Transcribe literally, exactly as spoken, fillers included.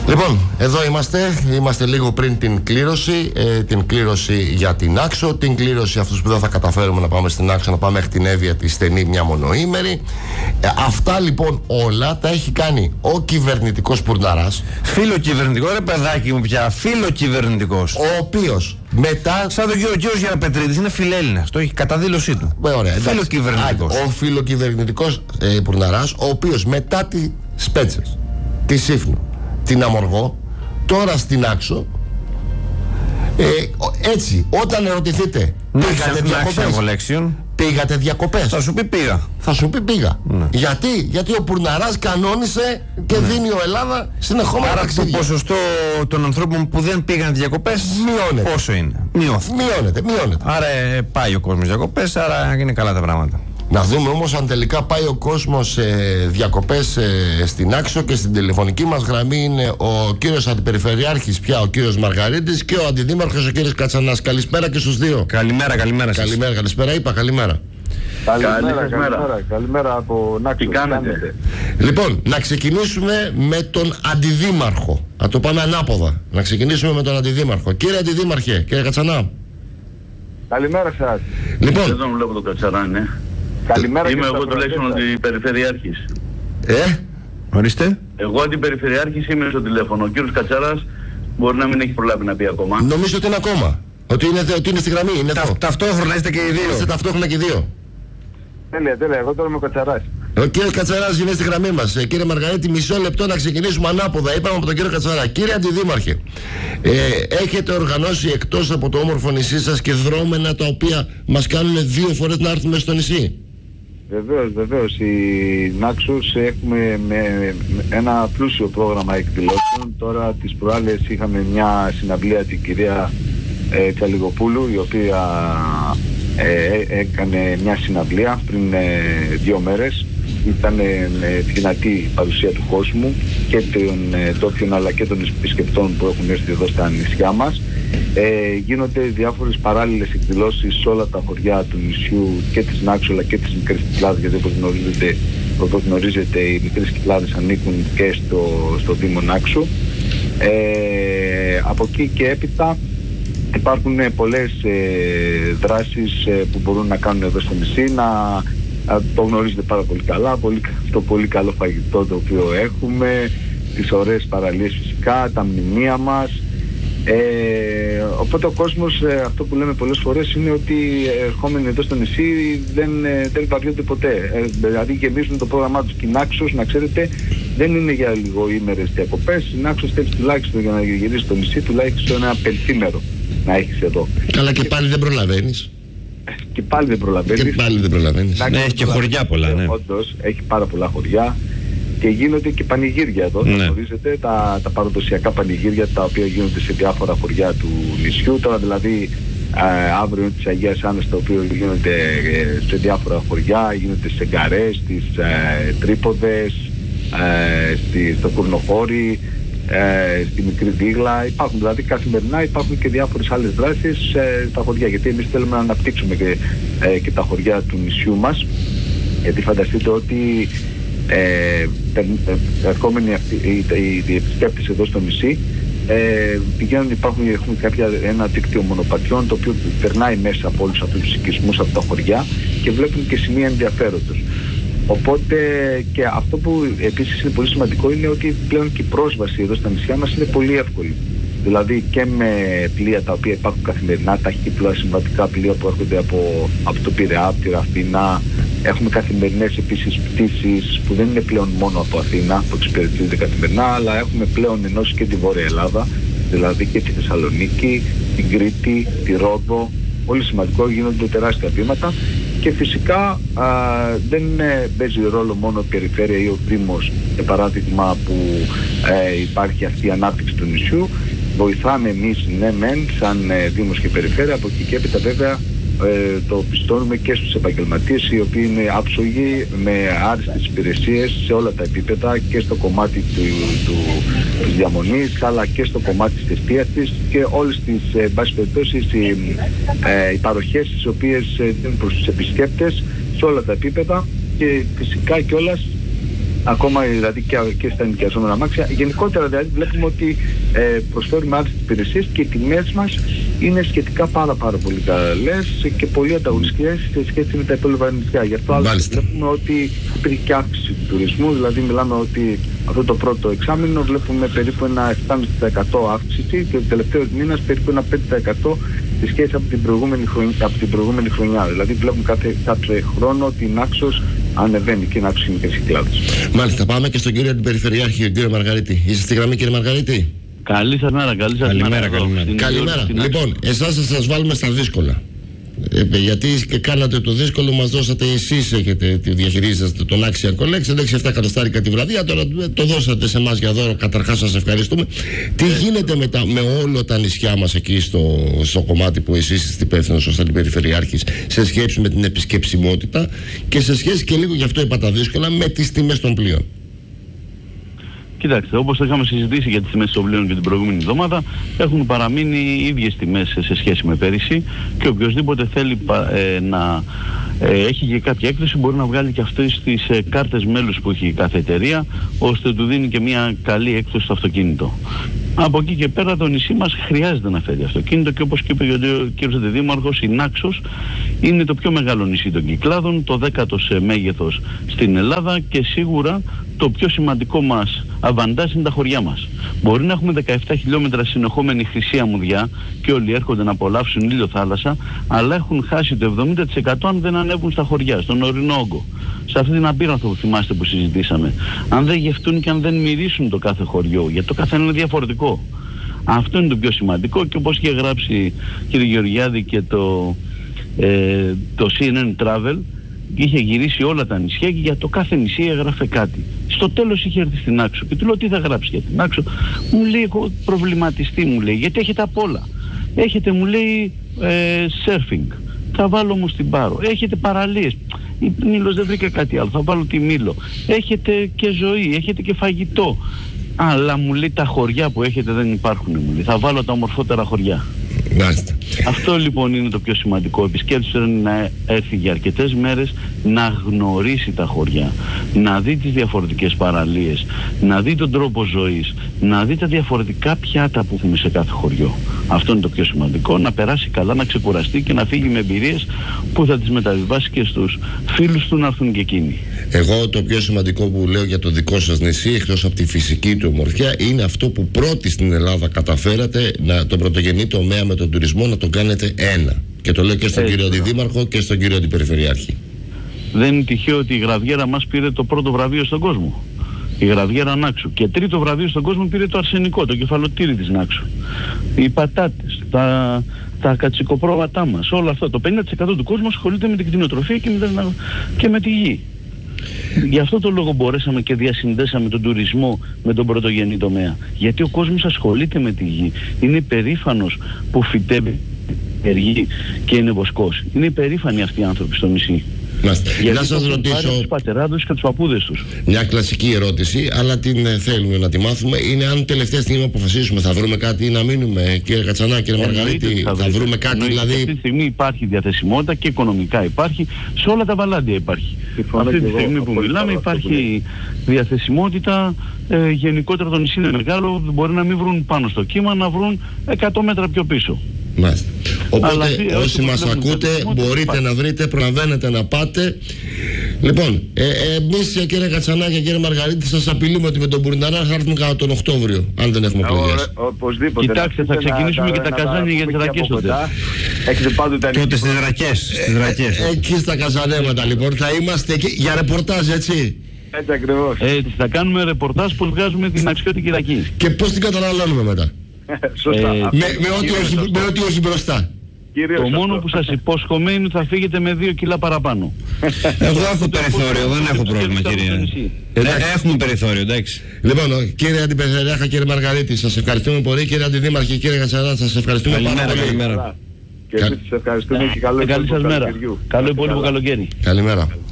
Λοιπόν, εδώ είμαστε, είμαστε λίγο πριν την κλήρωση, ε, την κλήρωση για την Άξο, την κλήρωση αυτούς που δεν θα καταφέρουμε να πάμε στην Άξο, να πάμε μέχρι την Εύβοια τη στενή μια μονοήμερη. Ε, αυτά λοιπόν όλα τα έχει κάνει ο κυβερνητικός Πουρναράς. Φίλο κυβερνητικό, ρε παιδάκι μου πια, φίλο κυβερνητικός. Ο οποίος μετά. Σαν τον κύριο Γιώργος Πετρίδης, είναι φιλέλληνας, το έχει κατά δήλωσή του. Ε, ωραία, φίλο κυβερνητικός. Ο φίλο κυβερνητικός ε, Πουρναράς, ο οποίος μετά τις Σπέτσες, τη Σύφνου, την Αμοργό, τώρα στην Άξο, ε, έτσι, όταν ερωτηθείτε, πήγατε διακοπές, πήγατε διακοπές, θα σου πει πήγα. Θα σου πει πήγα. Ναι. Γιατί, γιατί ο Πουρναράς κανόνισε και ναι. δίνει ο Ελλάδα συνεχόμενα άρα ταξίδια. Το ποσοστό των ανθρώπων που δεν πήγαν διακοπές μειώνεται. Πόσο είναι? Μειώθηκε. Μειώνεται, μειώνεται. Άρα ε, πάει ο κόσμος διακοπές, άρα είναι καλά τα πράγματα. Να δούμε όμως αν τελικά πάει ο κόσμος ε, διακοπές ε, στην Άξο. Και στην τηλεφωνική μας γραμμή είναι ο κύριος Αντιπεριφερειάρχης πια, ο κύριος Μαργαρίτης, και ο Αντιδήμαρχος ο κύριος Κατσανάς. Καλησπέρα και στους δύο. Καλημέρα, καλημέρα σας. Καλημέρα, καλησπέρα, είπα καλημέρα. Καλημέρα, καλημέρα, καλημέρα, καλημέρα από Άξο. Τι κάνετε? Λοιπόν, να ξεκινήσουμε με τον Αντιδήμαρχο. Να το πάμε ανάποδα. Να ξεκινήσουμε με τον Αντιδήμαρχο. Κύριε Αντιδήμαρχε, κύριε Κατσανά. Καλημέρα σας. Λοιπόν, δεν τον βλέπω τον Κατσαρά, ναι. Καλημέρα. Είμαι εγώ τουλάχιστον αντιπεριφερειάρχης. Ε, ορίστε. Εγώ αντιπεριφερειάρχης είμαι στο τηλέφωνο. Ο κύριος Κατσαράς μπορεί να μην έχει προλάβει να πει ακόμα. Νομίζω ότι είναι ακόμα. Ότι είναι, ότι είναι στη γραμμή. Είναι Τα, ταυτόχρονα είστε και οι δύο. Είστε ταυτόχρονα και οι δύο. Τέλεια, τέλεια. Εγώ τώρα είμαι ο Κατσαράς. Ο κύριος Κατσαράς είναι στη γραμμή μας. Ε, κύριε Μαργαρίτη, μισό λεπτό να ξεκινήσουμε ανάποδα. Είπαμε από τον κύριο Κατσαρά. Κύριε Αντιδήμαρχε, ε, έχετε οργανώσει εκτός από το όμορφο νησί σας και δρόμενα τα οποία μας κάνουν δύο φορές να έρθουμε στο νησί? Βεβαίως, βεβαίως. Η Νάξος έχουμε με, με ένα πλούσιο πρόγραμμα εκδηλώσεων. Τώρα τις προάλλες είχαμε μια συναυλία την κυρία ε, Τσαλιγοπούλου, η οποία ε, έκανε μια συναυλία πριν ε, δύο μέρες. Ήταν με δυνατή παρουσία του κόσμου και των ε, τόπιων αλλά και των επισκεπτών που έχουν έρθει εδώ στα νησιά μας. Ε, γίνονται διάφορες παράλληλες εκδηλώσεις σε όλα τα χωριά του νησιού και της Νάξου αλλά και της Μικρής Κυκλάδας, γιατί όπως γνωρίζετε, όπως γνωρίζετε οι Μικρές Κυκλάδες ανήκουν και στο, στο Δήμο Νάξου. Ε, από εκεί και έπειτα υπάρχουν πολλές ε, δράσεις ε, που μπορούν να κάνουν εδώ στο νησί. Να, να το γνωρίζετε πάρα πολύ καλά, πολύ, το πολύ καλό φαγητό το οποίο έχουμε, τις ωραίες παραλίες φυσικά, τα μνημεία μας. Ε, οπότε ο κόσμος, ε, αυτό που λέμε πολλές φορές είναι ότι ερχόμενοι εδώ στο νησί δεν, ε, δεν βαριούνται ποτέ. Ε, δηλαδή γεμίζουν το πρόγραμμά τους. Και η Νάξος, να ξέρετε, δεν είναι για λίγο ήμερες διακοπές. Η Νάξος θέλει τουλάχιστον για να γυρίσει στο νησί τουλάχιστον ένα πενθήμερο να έχεις εδώ. Καλά, και πάλι δεν προλαβαίνεις. Και πάλι δεν προλαβαίνεις. Και πάλι δεν προλαβαίνεις. Ναι, έχει και χωριά πολλά, ναι. Όντως, έχει πάρα πολλά χωριά. Και γίνονται και πανηγύρια εδώ, ναι. Θα γνωρίζετε, τα, τα παραδοσιακά πανηγύρια τα οποία γίνονται σε διάφορα χωριά του νησιού. Τώρα δηλαδή ε, αύριο είναι της Αγίας Άννας, το οποίο γίνονται ε, σε διάφορα χωριά, γίνονται σε Γκαρές, στις ε, Τρίποδες, ε, στη, στο Κουρνοχώρι, ε, στη Μικρή Δίγλα. Υπάρχουν δηλαδή καθημερινά, υπάρχουν και διάφορες άλλες δράσεις ε, στα χωριά, γιατί εμείς θέλουμε να αναπτύξουμε και, ε, και τα χωριά του νησιού μας, γιατί φανταστείτε ότι Ε, ερχόμενοι αυτοί οι επισκέπτες εδώ στο νησί ε, πηγαίνουν, υπάρχουν, έχουμε κάποια, ένα δίκτυο μονοπατιών το οποίο περνάει μέσα από όλους αυτούς τους οικισμούς από τα χωριά και βλέπουν και σημεία ενδιαφέροντος. Οπότε και αυτό που επίσης είναι πολύ σημαντικό είναι ότι πλέον και η πρόσβαση εδώ στα νησιά μας είναι πολύ εύκολη. Δηλαδή και με πλοία τα οποία υπάρχουν καθημερινά, ταχύπλοα συμβατικά πλοία που έρχονται από, από το Πειραιά, από τη Ραφίνα. Έχουμε καθημερινές επίσης πτήσεις που δεν είναι πλέον μόνο από Αθήνα που εξυπηρετούνται καθημερινά, αλλά έχουμε πλέον ενώσει και τη Βόρεια Ελλάδα, δηλαδή και τη Θεσσαλονίκη, την Κρήτη, τη Ρόδο. Πολύ σημαντικό, γίνονται τεράστια βήματα και φυσικά α, δεν ε, παίζει ρόλο μόνο η περιφέρεια ή ο Δήμος, για παράδειγμα, που ε, υπάρχει αυτή η ανάπτυξη του νησιού. Βοηθάμε εμείς, ναι μεν, σαν ε, Δήμος και περιφέρεια, από εκεί και έπειτα βέβαια ε, το πιστώνουμε και στους επαγγελματίες, οι οποίοι είναι άψογοι με άριστες υπηρεσίες σε όλα τα επίπεδα, και στο κομμάτι του, του, της διαμονής, αλλά και στο κομμάτι της εστίασης και όλες τις ε, βάση περιπτώσεις οι, ε, οι παροχές τις οποίες ε, δίνουν προς τους επισκέπτες σε όλα τα επίπεδα, και φυσικά κιόλας ακόμα δηλαδή και, και στα ενοικιαζόμενα αμάξια. Γενικότερα δηλαδή βλέπουμε ότι ε, προσφέρουμε άλλες υπηρεσίες και οι τιμές μας είναι σχετικά πάρα πάρα πολύ καλές και πολύ ανταγωνιστικές σε σχέση με τα υπόλοιπα νησιά. Γι' αυτό άλλωστε βλέπουμε ότι υπήρχε και αύξηση του τουρισμού, δηλαδή μιλάμε ότι αυτό το πρώτο εξάμηνο βλέπουμε περίπου ένα επτά κόμμα πέντε τοις εκατό αύξηση και ο τελευταίος μήνας περίπου ένα πέντε τοις εκατό σε σχέση από την προηγούμενη χρονιά. Από την προηγούμενη χρονιά. Δηλαδή βλέπουμε κάθε, κάθε χρόνο ότι η Νάξος ανεβαίνει και η Νάξος είναι και Κυκλάδος. Μάλιστα, πάμε και στον κύριο Αντιπεριφερειάρχη, τον κύριο Μαργαρίτη. Είστε στη γραμμή, κύριε Μαργαρίτη? Καλή σας μέρα, καλή σας καλημέρα, μέρα. Καλημέρα. καλημέρα. Λοιπόν, εσάς θα σας βάλουμε στα δύσκολα. Ε, γιατί και κάνατε το δύσκολο, μας δώσατε, εσείς έχετε, διαχειρίζεστε τον Άξια Κολέξ, έξι επτά εκατοστάρικα τη βραδιά, τώρα το δώσατε σε εμάς για δώρο, καταρχάς σας ευχαριστούμε. Τι γίνεται με, τα, με όλα τα νησιά μας εκεί στο, στο κομμάτι που εσείς είστε υπεύθυνος ως αντιπεριφερειάρχης σε σχέση με την επισκεψιμότητα και σε σχέση και λίγο, γι' αυτό είπα τα δύσκολα, με τις τιμές των πλοίων? Κοιτάξτε, όπως είχαμε συζητήσει για τις τιμές των πλοίων και την προηγούμενη εβδομάδα, έχουν παραμείνει οι ίδιες τιμές σε σχέση με πέρυσι και οποιοσδήποτε θέλει ε, να ε, έχει και κάποια έκπτωση μπορεί να βγάλει και αυτές τις ε, κάρτες μέλους που έχει κάθε εταιρεία, ώστε του δίνει και μια καλή έκπτωση στο αυτοκίνητο. Από εκεί και πέρα το νησί μας χρειάζεται να φέρει αυτοκίνητο και όπως είπε ο κ. Αντιδήμαρχος, η Νάξος είναι το πιο μεγάλο νησί των Κυκλάδων, το δέκατο σε μέγεθος στην Ελλάδα και σίγουρα το πιο σημαντικό μας αβαντάζ είναι τα χωριά μας. Μπορεί να έχουμε δεκαεπτά χιλιόμετρα συνεχόμενη χρυσή αμμουδιά και όλοι έρχονται να απολαύσουν ήλιο θάλασσα, αλλά έχουν χάσει το εβδομήντα τοις εκατό αν δεν ανέβουν στα χωριά, στον ορεινό όγκο. Σε αυτή την απείρανθο που θυμάστε που συζητήσαμε. Αν δεν γευτούν και αν δεν μυρίσουν το κάθε χωριό, γιατί το καθένα είναι διαφορετικό. Αυτό είναι το πιο σημαντικό και όπως είχε γράψει κ. Γεωργιάδη και το, ε, το σι εν εν Travel, είχε γυρίσει όλα τα νησιά και για το κάθε νησί έγραφε κάτι. Στο τέλος είχε έρθει στην Άξο και του λέω τι θα γράψει για την Άξο. Μου λέει εγώ προβληματιστή, μου λέει, γιατί έχετε απ' όλα. Έχετε, μου λέει, ε, surfing, θα βάλω όμως την Πάρο. Έχετε παραλίες, η Μήλος δεν βρήκα κάτι άλλο, θα βάλω τη Μήλο. Έχετε και ζωή, έχετε και φαγητό. Αλλά μου λέει τα χωριά που έχετε δεν υπάρχουν, μου λέει, θα βάλω τα ομορφότερα χωριά. Μάλιστα. Αυτό λοιπόν είναι το πιο σημαντικό. Ο επισκέπτης είναι να έρθει για αρκετές μέρες, να γνωρίσει τα χωριά, να δει τις διαφορετικές παραλίες, να δει τον τρόπο ζωής, να δει τα διαφορετικά πιάτα που έχουμε σε κάθε χωριό. Αυτό είναι το πιο σημαντικό, να περάσει καλά, να ξεκουραστεί και να φύγει με εμπειρίες που θα τις μεταβιβάσει και στους φίλους του να έρθουν και εκείνοι. Εγώ το πιο σημαντικό που λέω για το δικό σας νησί, εκτός από τη φυσική του ομορφιά, είναι αυτό που πρώτοι στην Ελλάδα καταφέρατε, να τον πρωτογενή τομέα με τον τουρισμό να τον κάνετε ένα. Και το λέω και στον Έτσι, κύριο Αντιδήμαρχο και στον κύριο Αντιπεριφερειάρχη. Δεν είναι τυχαίο ότι η Γραβιέρα μας πήρε το πρώτο βραβείο στον κόσμο. Η Γραβιέρα Νάξου. Και τρίτο βραβείο στον κόσμο πήρε το αρσενικό, το κεφαλοτήρι της Νάξου. Οι πατάτες, τα, τα κατσικοπρόβατά μας, όλα αυτά. Το πενήντα τοις εκατό του κόσμου ασχολείται με την κτηνοτροφία και με, και με τη γη. Γι' αυτό το λόγο μπορέσαμε και διασυνδέσαμε τον τουρισμό με τον πρωτογενή τομέα. Γιατί ο κόσμος ασχολείται με τη γη. Είναι περήφανος που φυτεύει γη και είναι βοσκός. Είναι περήφανοι αυτοί οι άνθρωποι στο νησί. Να σας ρωτήσω τους πατεράδους και τους παππούδες τους. μια κλασική ερώτηση, αλλά την ε, θέλουμε να τη μάθουμε. Είναι αν τελευταία στιγμή αποφασίσουμε θα βρούμε κάτι ή να μείνουμε, κύριε Κατσανά, κύριε Μαργαρίτη, θα, θα βρούμε κάτι? Εννοείται, δηλαδή αυτή τη στιγμή υπάρχει διαθεσιμότητα και οικονομικά υπάρχει, σε όλα τα βαλάντια υπάρχει. Αυτή τη στιγμή που μιλάμε υπάρχει διαθεσιμότητα, ε, γενικότερα το νησί είναι μεγάλο, μπορεί να μην βρουν πάνω στο κύμα, να βρουν εκατό μέτρα πιο πίσω. Μάλιστα. Οπότε Αλλά, όσοι μας ακούτε μπορείτε υπάρχει. να βρείτε, προλαβαίνετε να πάτε. Λοιπόν, ε, ε, εμείς κύριε Κατσανά και κύριε Μαργαρίτη σας απειλούμε ότι με τον Μπουρναρά θα έρθουμε κατά τον Οκτώβριο, αν δεν έχουμε πληγές. Οπωσδήποτε. Κοιτάξτε, θα ξεκινήσουμε και τα καζάνια για τις ρακές τότε. Έχετε πάντοτε τότε στις ρακές. Στις ρακές. Ε, εκεί στα καζανέματα λοιπόν θα είμαστε εκεί για ρεπορτάζ, έτσι. Έτσι ακριβώς. Έτσι, θα κάνουμε ρεπορτάζ που βγάζουμε την αξιότικη ρακή. Και πώς την καταναλώνουμε μετά? Σωστά. Ε, με, με, ό,τι όχι, με ό,τι όχι μπροστά. Κυρίως το αυτό. μόνο που σας υπόσχομαι είναι ότι θα φύγετε με δύο κιλά παραπάνω. Εγώ έχω περιθώριο, δεν έχω πρόβλημα, κύριε. Ε, έχουμε περιθώριο, εντάξει. Λοιπόν, κύριε Αντιπεριφερειάρχα, κύριε Μαργαρίτη, σας ευχαριστούμε πολύ. Κύριε Αντιδήμαρχε, κύριε Κατσαρά, σας ευχαριστούμε πάρα πολύ. Καλημέρα. Και εμείς σας ευχαριστούμε και καλό Καλή σας μέρα. Καλό υπόλοιπο καλοκαίρι. Καλημέρα.